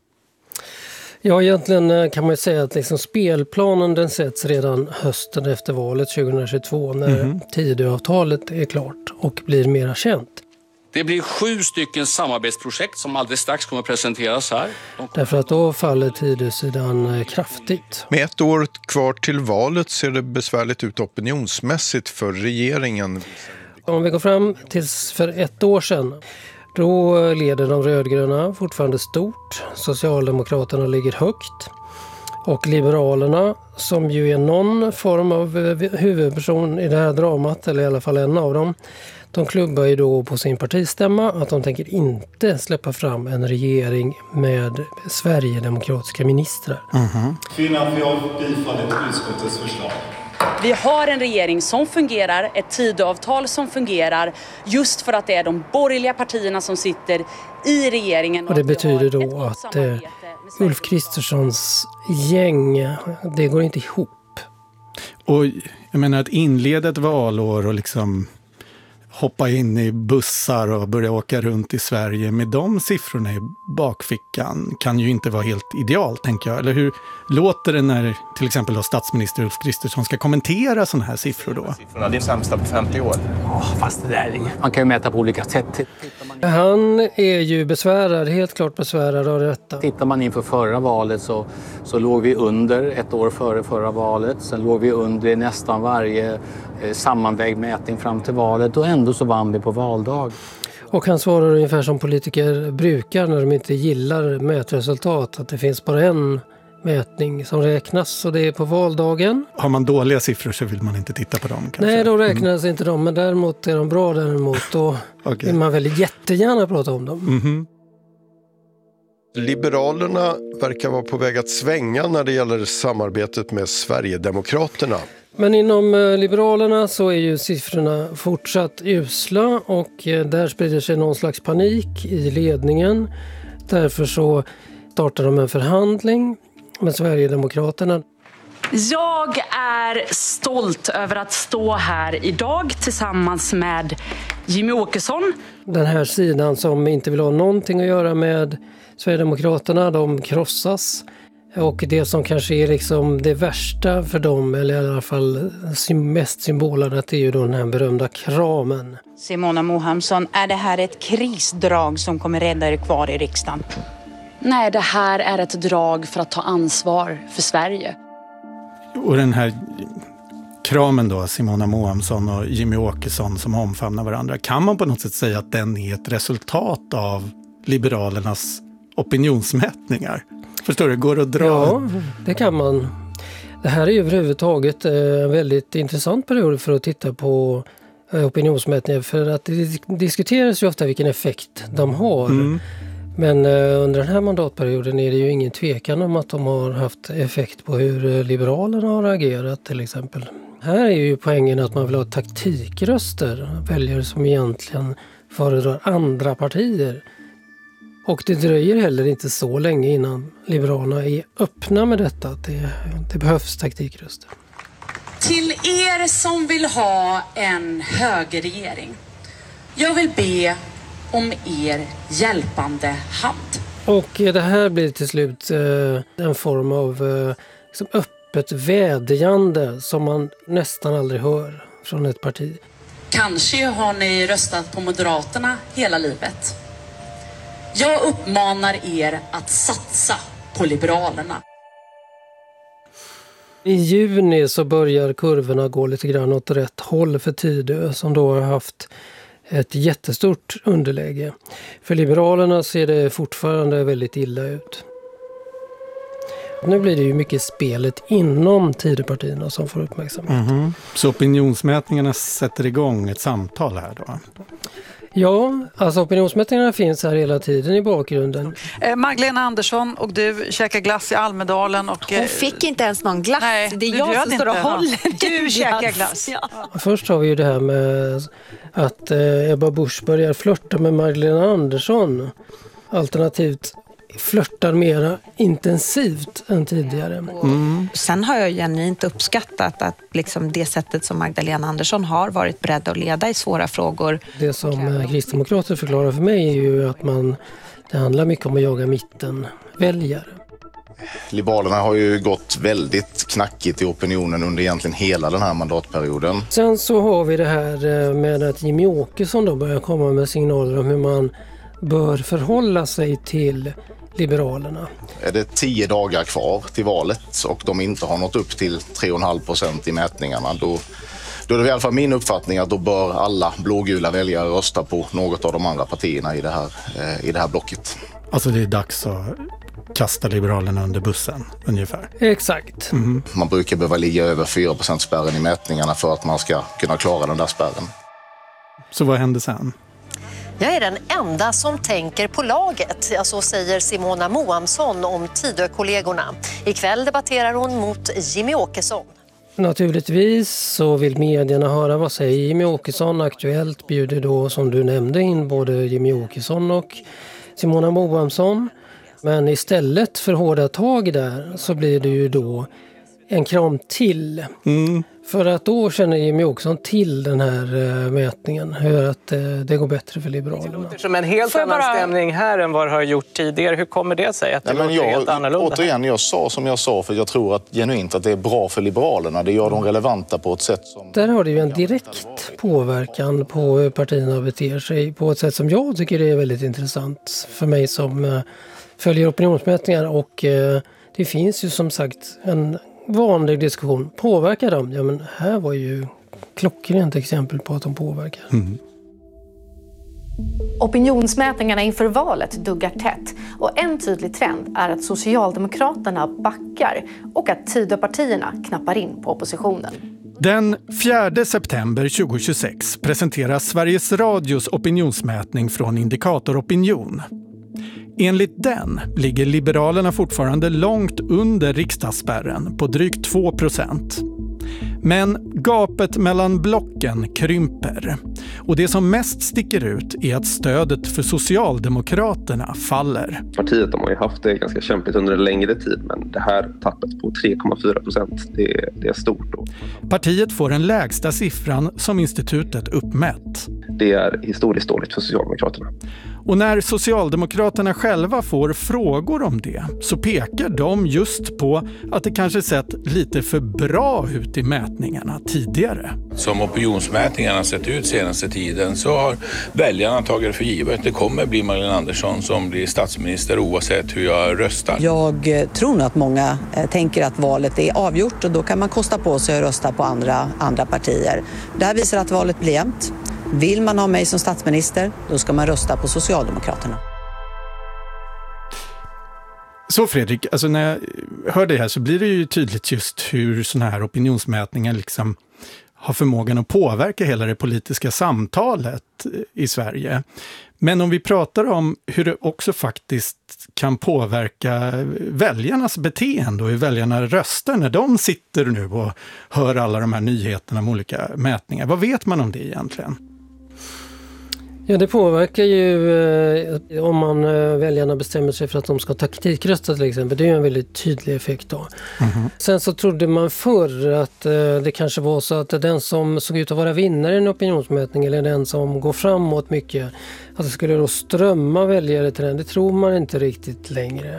Ja, egentligen kan man ju säga att liksom spelplanen den sätts redan hösten efter valet 2022 när Tidöavtalet är klart och blir mera känt. Det blir 7 stycken samarbetsprojekt som alldeles strax kommer att presenteras här. Därför att då faller Tidösidan kraftigt. Med ett år kvar till valet ser det besvärligt ut opinionsmässigt för regeringen. Om vi går fram tills för ett år sedan, då leder de rödgröna fortfarande stort. Socialdemokraterna ligger högt. Och Liberalerna, som ju är någon form av huvudperson i det här dramat, eller i alla fall en av dem, De klubbar ju då på sin partistämma att de tänker inte släppa fram en regering med sverigedemokratiska ministrar. Kvinnan får jag bifall till utskottets förslag. Vi har en regering som fungerar, ett Tidöavtal som fungerar, just för att det är de borgerliga partierna som sitter i regeringen. Och det betyder då att Ulf Kristerssons gäng, det går inte ihop. Och jag menar att inleda ett valår och liksom hoppa in i bussar och börja åka runt i Sverige med de siffrorna i bakfickan kan ju inte vara helt idealt, tänker jag. Eller hur låter det när till exempel då statsminister Ulf Kristersson ska kommentera sådana här siffror då? Det är sämsta på 50 år. Fast det där, man kan ju mäta på olika sätt. Han är ju besvärad, helt klart besvärad av detta. Tittar man inför förra valet så låg vi under ett år före förra valet. Sen låg vi under nästan varje sammanvägd mätning fram till valet och ändå så vann vi på valdag. Och han svarar ungefär som politiker brukar när de inte gillar mätresultat, att det finns bara en mätning som räknas och det är på valdagen. Har man dåliga siffror så vill man inte titta på dem kanske? Nej, då räknas inte de, men däremot är de bra däremot, då vill man väl jättegärna prata om dem. Liberalerna verkar vara på väg att svänga när det gäller samarbetet med Sverigedemokraterna. Men inom Liberalerna så är ju siffrorna fortsatt usla och där sprider sig någon slags panik i ledningen. Därför så startar de en förhandling med Sverigedemokraterna. Jag är stolt över att stå här idag tillsammans med Jimmy Åkesson. Den här sidan som inte vill ha någonting att göra med Sverigedemokraterna, de krossas. Och det som kanske är liksom det värsta för dem, eller i alla fall mest symboladdat, är ju då den här berömda kramen. Simona Mohamsson, är det här ett krisdrag som kommer rädda er kvar i riksdagen? Nej, det här är ett drag för att ta ansvar för Sverige. Och den här kramen då, Simona Mohamsson och Jimmy Åkesson som omfamnar varandra, kan man på något sätt säga att den är ett resultat av Liberalernas opinionsmätningar? Förstår du, går att dra? Ja, det kan man. Det här är ju överhuvudtaget en väldigt intressant period för att titta på opinionsmätningar, för att det diskuteras ju ofta vilken effekt de har. Men under den här mandatperioden är det ju ingen tvekan om att de har haft effekt på hur Liberalerna har agerat till exempel. Här är ju poängen att man vill ha taktikröster, väljare som egentligen föredrar andra partier. Och det dröjer heller inte så länge innan Liberalerna är öppna med detta, att det behövs taktikröster. Till er som vill ha en högerregering, jag vill be om er hjälpande hand. Och det här blir till slut en form av liksom öppet vädjande som man nästan aldrig hör från ett parti. Kanske har ni röstat på Moderaterna hela livet. Jag uppmanar er att satsa på Liberalerna. I juni så börjar kurvorna gå lite grann åt rätt håll för Tidö, som då har haft ett jättestort underläge. För Liberalerna ser det fortfarande väldigt illa ut. Nu blir det ju mycket spelet inom Tidöpartierna som får uppmärksamhet. Så opinionsmätningarna sätter igång ett samtal här då? Ja, alltså opinionsmätningarna finns här hela tiden i bakgrunden. Magdalena Andersson och du käkar glass i Almedalen. Och, hon fick inte ens någon glass. Nej, det är jag som står och håller. Du käkar glass. Ja. Först har vi ju det här med att Ebba Busch börjar flirta med Magdalena Andersson. Alternativt flörtar mera intensivt än tidigare. Sen har jag genuint uppskattat att liksom det sättet som Magdalena Andersson har varit beredd att leda i svåra frågor. Det som kristdemokrater förklarar för mig är ju att det handlar mycket om att jaga mittenväljare. Liberalerna har ju gått väldigt knackigt i opinionen under egentligen hela den här mandatperioden. Sen så har vi det här med att Jimmy Åkesson då börjar komma med signaler om hur man bör förhålla sig till Liberalerna. Är det 10 dagar kvar till valet och de inte har nått upp till 3,5% i mätningarna, då är det i alla fall min uppfattning att då bör alla blågula väljare rösta på något av de andra partierna i det här blocket. Alltså det är dags att kasta Liberalerna under bussen ungefär. Exakt. Man brukar behöva ligga över 4% spärren i mätningarna för att man ska kunna klara den där spärren. Så vad hände sen? Jag är den enda som tänker på laget, så säger Simona Moamsson om Tidökollegorna. Ikväll debatterar hon mot Jimmy Åkesson. Naturligtvis så vill medierna höra vad säger Jimmy Åkesson. Aktuellt bjuder då, som du nämnde, in både Jimmy Åkesson och Simona Moamsson. Men istället för hårda tag där så blir det ju då en kram till. För att då känner Jimmy Åkesson till den här mätningen, hur att det går bättre för Liberalerna. Som en helt annan stämning här än vad det har gjort tidigare. Hur kommer det sig att det låter helt annorlunda? Återigen, jag sa som jag sa, för jag tror att genuint att det är bra för Liberalerna. Det gör dem relevanta på ett sätt som... Där har det ju en direkt påverkan på hur partierna beter sig på ett sätt som jag tycker är väldigt intressant för mig som följer opinionsmätningar. Och det finns ju som sagt en vanlig diskussion. Påverkar de? Ja, men här var ju klockrent exempel på att de påverkar. Opinionsmätningarna inför valet duggar tätt och en tydlig trend är att Socialdemokraterna backar och att Tidöpartierna knappar in på oppositionen. Den 4 september 2026 presenteras Sveriges Radios opinionsmätning från Indikator Opinion. Enligt den ligger Liberalerna fortfarande långt under riksdagsspärren på drygt 2%. Men gapet mellan blocken krymper. Och det som mest sticker ut är att stödet för Socialdemokraterna faller. Partiet har ju haft det ganska kämpigt under en längre tid, men det här tappet på 3,4%, det är stort då. Partiet får den lägsta siffran som institutet uppmätt. Det är historiskt dåligt för Socialdemokraterna. Och när Socialdemokraterna själva får frågor om det så pekar de just på att det kanske sett lite för bra ut i mätningarna tidigare. Som opinionsmätningarna sett ut senaste tiden så har väljarna tagit för givet. Det kommer bli Magdalena Andersson som blir statsminister oavsett hur jag röstar. Jag tror nog att många tänker att valet är avgjort och då kan man kosta på sig att rösta på andra partier. Det här visar att valet blir jämnt. Vill man ha mig som statsminister, då ska man rösta på Socialdemokraterna. Så Fredrik, alltså när jag hör det här så blir det ju tydligt just hur såna här opinionsmätningar liksom har förmågan att påverka hela det politiska samtalet i Sverige. Men om vi pratar om hur det också faktiskt kan påverka väljarnas beteende och hur väljarna röstar när de sitter nu och hör alla de här nyheterna om olika mätningar. Vad vet man om det egentligen? Ja, det påverkar ju om väljarna bestämmer sig för att de ska taktikrösta till exempel. Det är ju en väldigt tydlig effekt då. Sen så trodde man förr att det kanske var så att den som såg ut att vara vinnare i en opinionsmätning eller den som går framåt mycket, att det skulle då strömma väljare till den. Det tror man inte riktigt längre.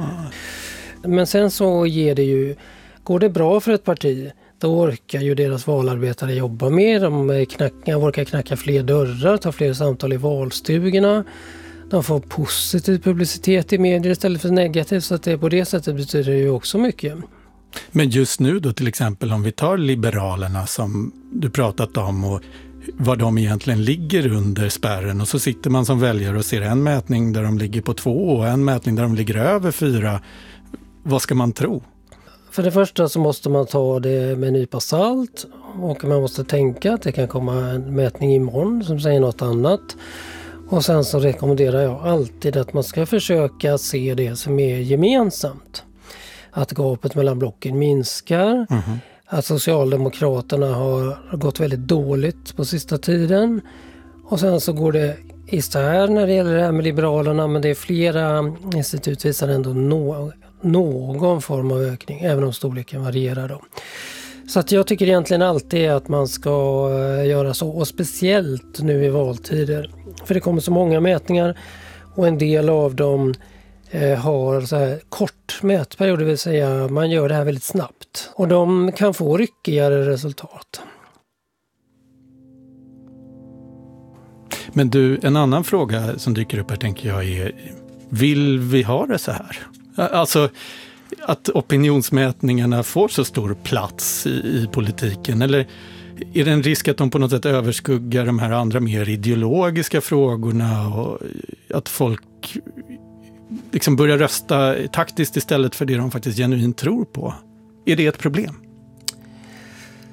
Men sen så går det bra för ett parti, då orkar ju deras valarbetare jobba mer. De orkar knacka fler dörrar, ta fler samtal i valstugorna. De får positiv publicitet i medier istället för negativ, så att det på det sättet betyder det ju också mycket. Men just nu då till exempel om vi tar Liberalerna som du pratat om och vad de egentligen ligger under spärren, och så sitter man som väljare och ser en mätning där de ligger på 2 och en mätning där de ligger över 4. Vad ska man tro? För det första så måste man ta det med en nypa salt och man måste tänka att det kan komma en mätning imorgon som säger något annat. Och sen så rekommenderar jag alltid att man ska försöka se det som är gemensamt. Att gapet mellan blocken minskar, att Socialdemokraterna har gått väldigt dåligt på sista tiden. Och sen så går det isär när det gäller det här med Liberalerna, men det är flera institut visar ändå någon form av ökning, även om storleken varierar då. Så att jag tycker egentligen alltid att man ska göra så, och speciellt nu i valtider. För det kommer så många mätningar och en del av dem har så här kort mätperiod, det vill säga man gör det här väldigt snabbt. Och de kan få ryckigare resultat. Men du, en annan fråga som dyker upp här tänker jag är, vill vi ha det så här? Alltså att opinionsmätningarna får så stor plats i politiken, eller är det en risk att de på något sätt överskuggar de här andra mer ideologiska frågorna och att folk liksom börjar rösta taktiskt istället för det de faktiskt genuint tror på? Är det ett problem?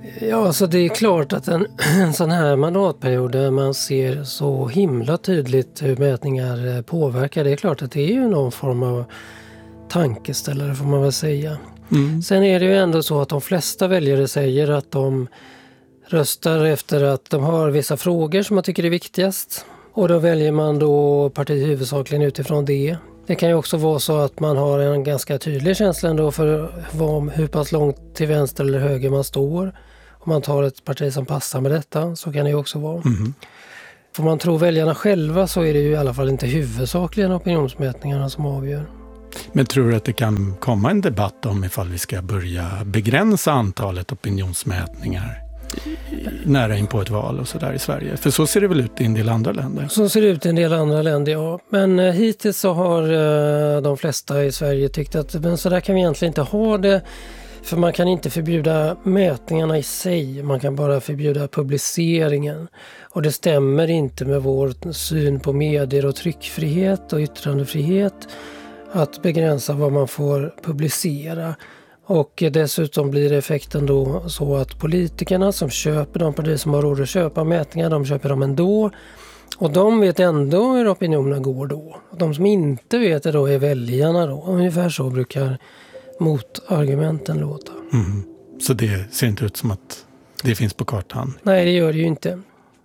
Ja, så det är klart att en sån här mandatperiod där man ser så himla tydligt hur mätningar påverkar, det är klart att det är ju någon form av tankeställare får man väl säga. Sen är det ju ändå så att de flesta väljare säger att de röstar efter att de har vissa frågor som man tycker är viktigast. Och då väljer man då parti huvudsakligen utifrån det. Det kan ju också vara så att man har en ganska tydlig känsla ändå för hur pass långt till vänster eller höger man står. Om man tar ett parti som passar med detta, så kan det ju också vara. Får man tro väljarna själva så är det ju i alla fall inte huvudsakligen opinionsmätningarna som avgör. Men tror du att det kan komma en debatt om ifall vi ska börja begränsa antalet opinionsmätningar nära in på ett val och sådär i Sverige? För så ser det väl ut i en del andra länder? Så ser det ut i en del andra länder, ja. Men hittills så har de flesta i Sverige tyckt att men så där kan vi egentligen inte ha det. För man kan inte förbjuda mätningarna i sig, man kan bara förbjuda publiceringen. Och det stämmer inte med vår syn på medier och tryckfrihet och yttrandefrihet att begränsa vad man får publicera. Och dessutom blir effekten då så att politikerna som köper de partier som har råd att köpa mätningar, de köper dem ändå. Och de vet ändå hur opinionen går då. Och de som inte vet det då är väljarna då. Ungefär så brukar motargumenten låta. Så det ser inte ut som att det finns på kartan? Nej, det gör det ju inte.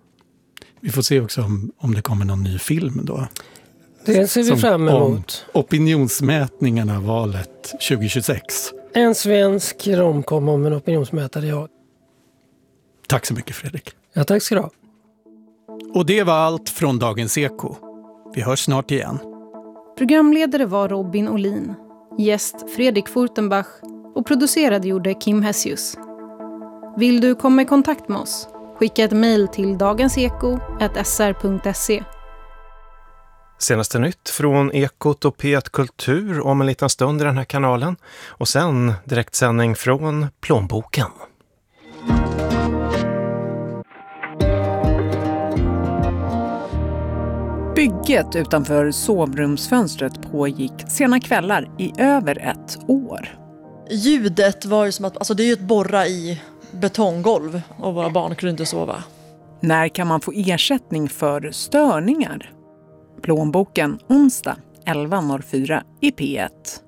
Vi får se också om det kommer någon ny film då. Det ser vi fram emot. Opinionsmätningarna valet 2026. En svensk romkom om en opinionsmätare, ja. Tack så mycket, Fredrik. Ja, tack ska du ha. Och det var allt från Dagens Eko. Vi hörs snart igen. Programledare var Robin Olin. Gäst Fredrik Furtenbach och producerad gjorde Kim Hessius. Vill du komma i kontakt med oss? Skicka ett mejl till dagenseko@sr.se. Senaste nytt från Ekot och P1 Kultur om en liten stund i den här kanalen. Och sen direktsändning från Plånboken. Bygget utanför sovrumsfönstret pågick sena kvällar i över ett år. Ljudet var som att, alltså det är ju ett borra i betonggolv och våra barn kunde inte sova. När kan man få ersättning för störningar? Plånboken onsdag 11.04 i P1.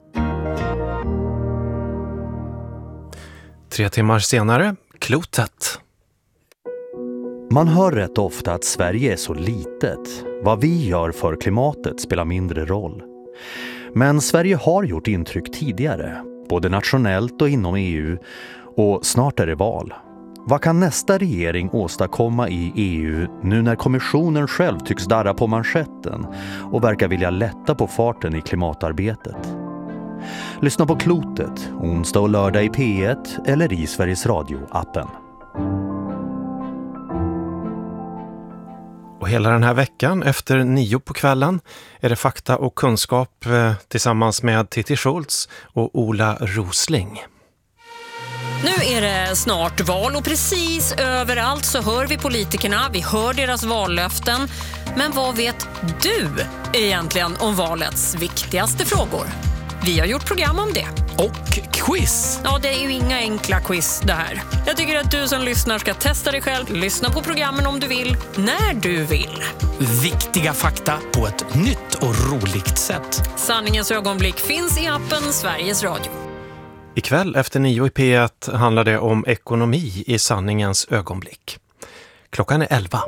3 timmar senare, klotet. Man hör rätt ofta att Sverige är så litet. Vad vi gör för klimatet spelar mindre roll. Men Sverige har gjort intryck tidigare, både nationellt och inom EU. Och snart är det val. Vad kan nästa regering åstadkomma i EU nu när kommissionen själv tycks darra på manschetten och verkar vilja lätta på farten i klimatarbetet? Lyssna på Klotet onsdag och lördag i P1 eller i Sveriges Radio-appen. Och hela den här veckan efter 9 på kvällen är det fakta och kunskap tillsammans med Titti Schultz och Ola Rosling. Nu är det snart val och precis överallt så hör vi politikerna, vi hör deras vallöften. Men vad vet du egentligen om valets viktigaste frågor? Vi har gjort program om det. Och quiz. Ja, det är ju inga enkla quiz det här. Jag tycker att du som lyssnar ska testa dig själv, lyssna på programmen om du vill, när du vill. Viktiga fakta på ett nytt och roligt sätt. Sanningens ögonblick finns i appen Sveriges Radio. Ikväll efter 9 i P1 handlar det om ekonomi i sanningens ögonblick. Klockan är 11.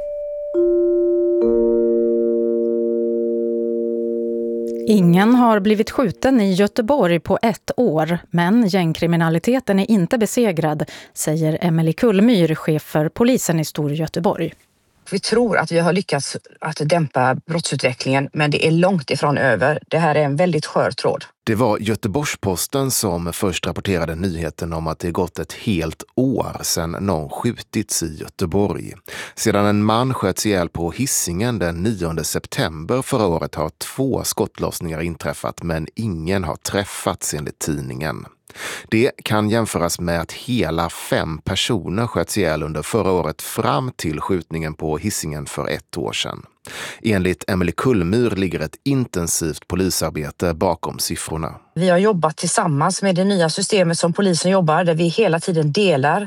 Ingen har blivit skjuten i Göteborg på 1 år, men gängkriminaliteten är inte besegrad, säger Emelie Kullmyr, chef för polisen i Storgöteborg. Vi tror att vi har lyckats att dämpa brottsutvecklingen, men det är långt ifrån över. Det här är en väldigt skör tråd. Det var Göteborgs-Posten som först rapporterade nyheten om att det gått ett helt år sedan någon skjutits i Göteborg. Sedan en man sköts ihjäl på Hisingen den 9 september förra året har 2 skottlossningar inträffat, men ingen har träffats enligt tidningen. Det kan jämföras med att hela 5 personer sköts ihjäl under förra året fram till skjutningen på Hisingen för 1 år sedan. Enligt Emelie Kullmyr ligger ett intensivt polisarbete bakom siffrorna. Vi har jobbat tillsammans med det nya systemet som polisen jobbar, där vi hela tiden delar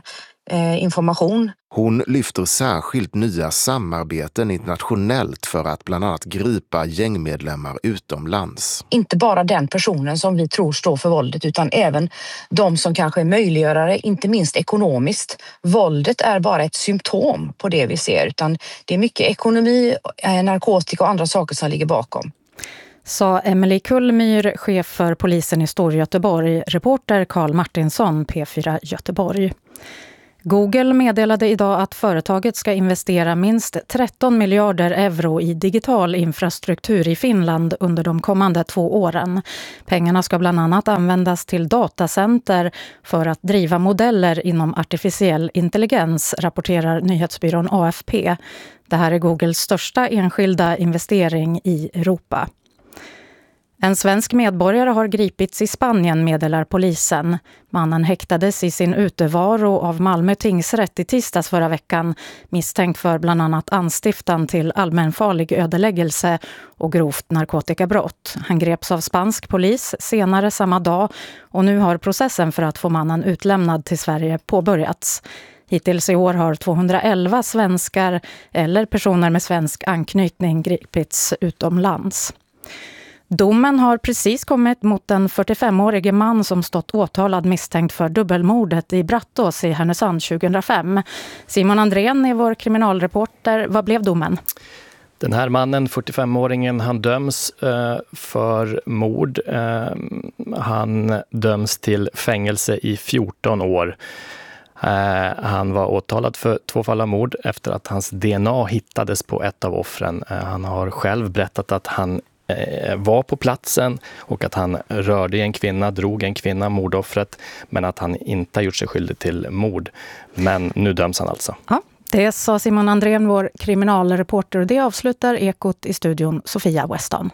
information. Hon lyfter särskilt nya samarbeten internationellt för att bland annat gripa gängmedlemmar utomlands. Inte bara den personen som vi tror står för våldet utan även de som kanske är möjliggörare, inte minst ekonomiskt. Våldet är bara ett symptom på det vi ser, utan det är mycket ekonomi, narkotika och andra saker som ligger bakom. Sa Emelie Kullmyr, chef för polisen i Storgöteborg, reporter Carl Martinsson, P4 Göteborg. Google meddelade idag att företaget ska investera minst 13 miljarder euro i digital infrastruktur i Finland under de kommande 2 åren. Pengarna ska bland annat användas till datacenter för att driva modeller inom artificiell intelligens, rapporterar nyhetsbyrån AFP. Det här är Googles största enskilda investering i Europa. En svensk medborgare har gripits i Spanien, meddelar polisen. Mannen häktades i sin utevaro av Malmö tingsrätt i tisdags förra veckan, misstänkt för bland annat anstiftan till allmänfarlig ödeläggelse och grovt narkotikabrott. Han greps av spansk polis senare samma dag och nu har processen för att få mannen utlämnad till Sverige påbörjats. Hittills i år har 211 svenskar eller personer med svensk anknytning gripits utomlands. Domen har precis kommit mot en 45-årige man som stått åtalad misstänkt för dubbelmordet i Brattås i Härnösand 2005. Simon Andrén är vår kriminalreporter. Vad blev domen? Den här mannen, 45-åringen, han döms för mord. Han döms till fängelse i 14 år. Han var åtalad för 2 fall av mord efter att hans DNA hittades på ett av offren. Han har själv berättat att han var på platsen och att han rörde en kvinna, drog en kvinna, mordoffret, men att han inte har gjort sig skyldig till mord. Men nu döms han alltså. Ja, det sa Simon Andrén, vår kriminalreporter, och det avslutar Ekot i studion Sofia Weston.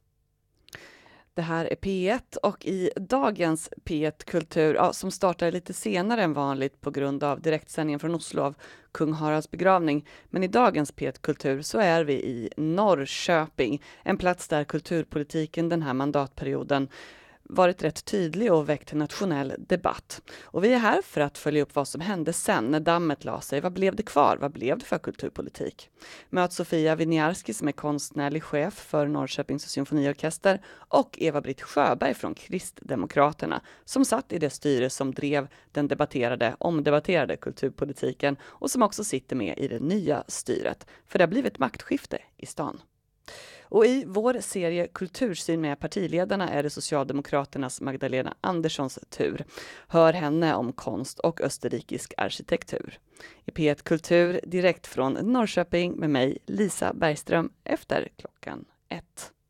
Det här är P1 och i dagens P1 Kultur, som startar lite senare än vanligt på grund av direktsändningen från Oslo av Kung Haralds begravning. Men i dagens P1 Kultur så är vi i Norrköping, en plats där kulturpolitiken den här mandatperioden varit rätt tydlig och väckt nationell debatt. Och vi är här för att följa upp vad som hände sen när dammet la sig. Vad blev det kvar? Vad blev det för kulturpolitik? Möt Sofia Winiarski som är konstnärlig chef för Norrköpings symfoniorkester och Eva-Britt Sjöberg från Kristdemokraterna som satt i det styre som drev den omdebatterade kulturpolitiken och som också sitter med i det nya styret. För det har blivit maktskifte i stan. Och i vår serie Kultursyn med partiledarna är det Socialdemokraternas Magdalena Anderssons tur. Hör henne om konst och österrikisk arkitektur. I P1 Kultur direkt från Norrköping med mig Lisa Bergström efter 1:00.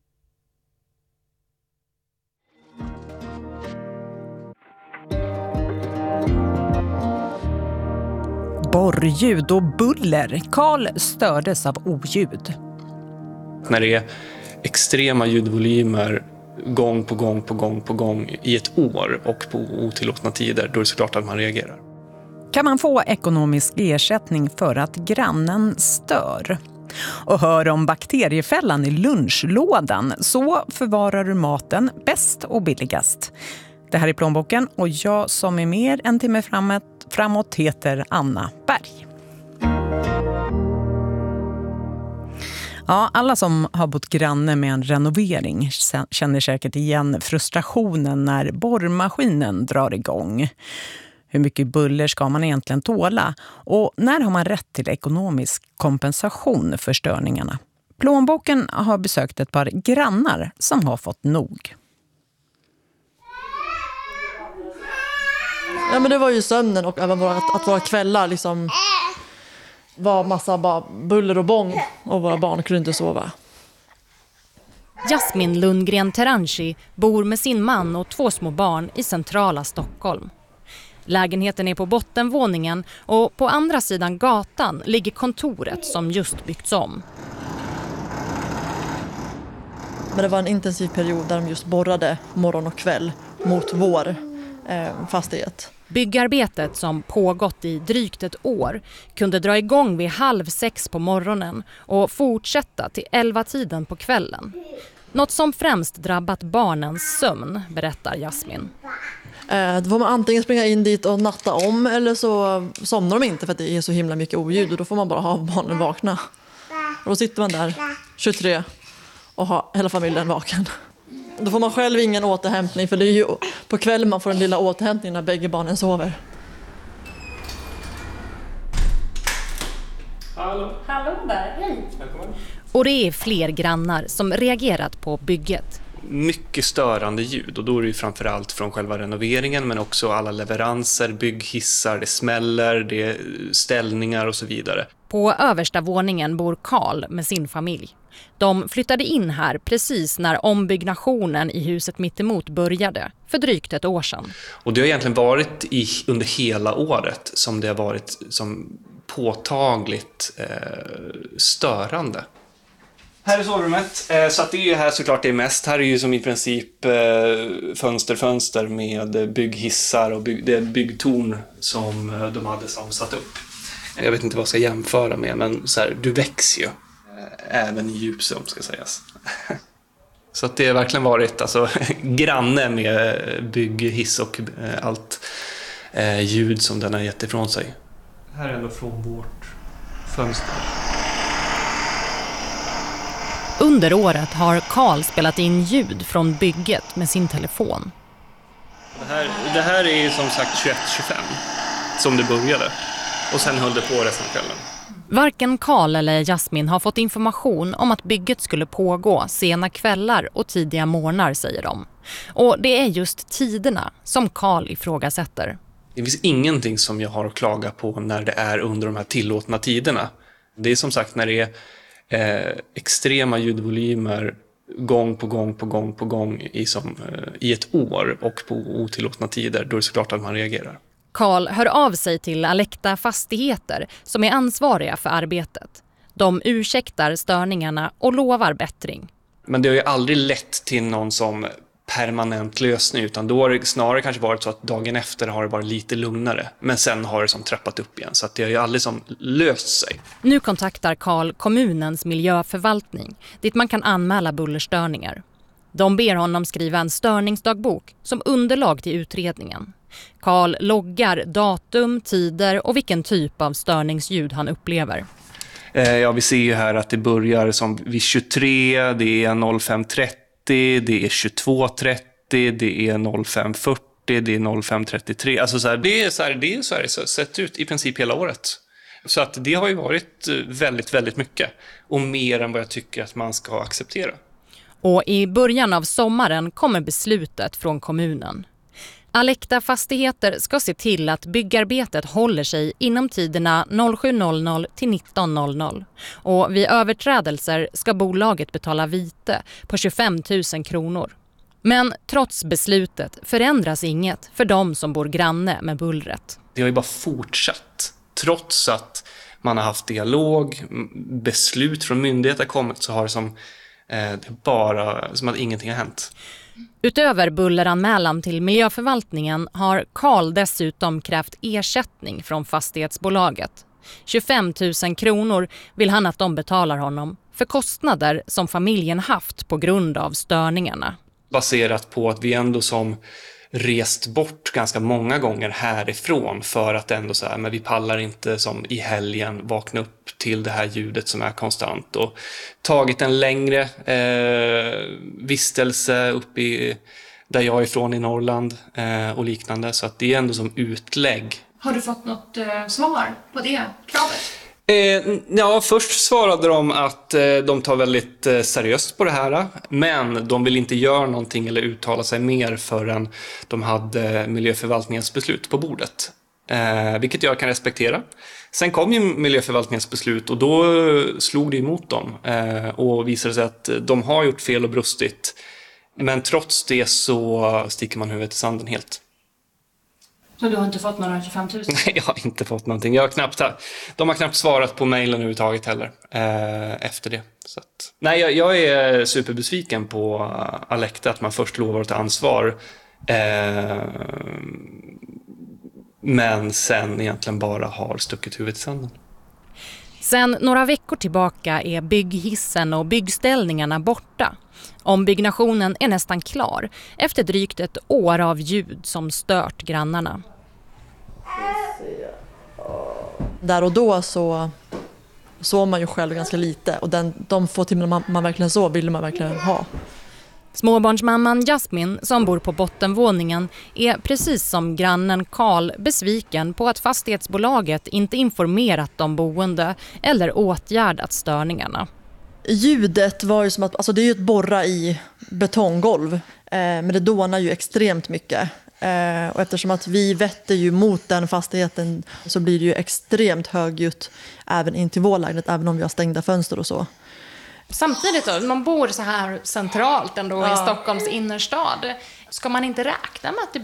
Borrljud och buller. Karl stördes av oljud. När det är extrema ljudvolymer gång på gång i ett år och på otillåtna tider, då är det såklart att man reagerar. Kan man få ekonomisk ersättning för att grannen stör? Och hör om bakteriefällan i lunchlådan, så förvarar du maten bäst och billigast. Det här är Plånboken och jag som är mer en timme framåt heter Anna Berg. Ja, alla som har bott granne med en renovering känner säkert igen frustrationen när borrmaskinen drar igång. Hur mycket buller ska man egentligen tåla? Och när har man rätt till ekonomisk kompensation för störningarna? Plånboken har besökt ett par grannar som har fått nog. Ja, men det var ju sömnen och även att våra kvällar liksom var massa bara buller och bång och våra barn kunde inte sova. Jasmin Lundgren Teranchi bor med sin man och 2 små barn i centrala Stockholm. Lägenheten är på bottenvåningen och på andra sidan gatan ligger kontoret som just byggts om. Men det var en intensiv period där de just borrade morgon och kväll mot vår fastighet. Byggarbetet som pågått i drygt ett år kunde dra igång vid 5:30 på morgonen och fortsätta till 11-tiden på kvällen. Något som främst drabbat barnens sömn, berättar Jasmin. Då får man antingen springa in dit och natta om eller så somnar de inte för att det är så himla mycket oljud och då får man bara ha barnen vakna. Och då sitter man där 23 och har hela familjen vaken. Då får man själv ingen återhämtning för det är ju på kvällen man får den lilla återhämtningen när bägge barnen sover. Hallå där, hej! Välkommen. Och det är fler grannar som reagerat på bygget. Mycket störande ljud och då är det ju framförallt från själva renoveringen men också alla leveranser, bygghissar, det smäller, det är ställningar och så vidare. På översta våningen bor Karl med sin familj. De flyttade in här precis när ombyggnationen i huset mittemot började, för drygt ett år sedan. Och det har egentligen varit under hela året som det har varit som påtagligt störande. Här är sovrummet, så att det är ju här såklart det är mest. Här är ju som i princip fönster med bygghissar och det byggtorn som de hade som satt upp. Jag vet inte vad jag ska jämföra med, men så här, du växer ju. Även i Djupsum ska sägas. Så att det har verkligen varit alltså, granne med bygghiss och allt ljud som den har gett ifrån sig. Här är ändå från vårt fönster. Under året har Karl spelat in ljud från bygget med sin telefon. Det här är ju som sagt 21-25 som det började. Och sen höll det på resten av kvällen. Varken Karl eller Jasmin har fått information om att bygget skulle pågå sena kvällar och tidiga morgnar, säger de. Och det är just tiderna som Karl ifrågasätter. Det finns ingenting som jag har att klaga på när det är under de här tillåtna tiderna. Det är som sagt när det är extrema ljudvolymer gång på gång i ett år och på otillåtna tider, då är det såklart att man reagerar. Karl hör av sig till Alecta Fastigheter som är ansvariga för arbetet. De ursäktar störningarna och lovar bättring. Men det har ju aldrig lett till någon som permanent lösning, utan då har det snarare kanske varit så att dagen efter har det varit lite lugnare. Men sen har det som trappat upp igen, så att det har ju aldrig som löst sig. Nu kontaktar Karl kommunens miljöförvaltning, dit man kan anmäla bullerstörningar. De ber honom skriva en störningsdagbok som underlag till utredningen. Karl loggar datum, tider och vilken typ av störningsljud han upplever. Ja, vi ser ju här att det börjar som vid 23, det är 05.30, det är 22.30, det är 05.40, det är 05.33. Alltså så här, det är så här det sett ut i princip hela året. Så att det har ju varit väldigt, väldigt mycket och mer än vad jag tycker att man ska acceptera. Och i början av sommaren kommer beslutet från kommunen. Alecta Fastigheter ska se till att byggarbetet håller sig inom tiderna 07.00 till 19.00. Och vid överträdelser ska bolaget betala vite på 25 000 kronor. Men trots beslutet förändras inget för de som bor granne med bullret. Det har ju bara fortsatt. Trots att man har haft dialog, beslut från myndigheter kommit, så har det som bara som att ingenting har hänt. Utöver bulleranmälan till miljöförvaltningen har Karl dessutom krävt ersättning från fastighetsbolaget. 25 000 kronor vill han att de betalar honom för kostnader som familjen haft på grund av störningarna. Baserat på att vi ändå som rest bort ganska många gånger härifrån för att ändå så här, men vi pallar inte som i helgen vakna upp till det här ljudet som är konstant, och tagit en längre vistelse upp i där jag är ifrån i Norrland och liknande, så att det är ändå som utlägg. Har du fått något svar på det kravet? Ja, först svarade de att de tar väldigt seriöst på det här, men de vill inte göra någonting eller uttala sig mer förrän de hade miljöförvaltningens beslut på bordet. Vilket jag kan respektera. Sen kom ju miljöförvaltningens beslut och då slog det emot dem och visade sig att de har gjort fel och brustit. Men trots det så sticker man huvudet i sanden helt. Så du har inte fått några 25 000? Nej, jag har inte fått någonting. De har knappt svarat på mejlen överhuvudtaget heller efter det. Så att, nej, jag är superbesviken på Alecta att man först lovar att ta ansvar men sen egentligen bara har stuckit huvudet i sanden. Sedan några veckor tillbaka är bygghissen och byggställningarna borta. Ombyggnationen är nästan klar efter drygt ett år av ljud som stört grannarna. Där och då så sov man ju själv ganska lite och de få timmar man verkligen sov ville man verkligen ha. Småbarnsmamman Jasmin som bor på bottenvåningen är precis som grannen Karl besviken på att fastighetsbolaget inte informerat de boende eller åtgärdat störningarna. Ljudet var ju som att, alltså det är ju ett borra i betonggolv, men det dånar ju extremt mycket. Och eftersom att vi vetter ju mot den fastigheten så blir det ju extremt högljutt även in till vår lägenhet, även om vi har stängda fönster och så. Samtidigt då, man bor så här centralt ändå i Stockholms innerstad. Ska man inte räkna med att det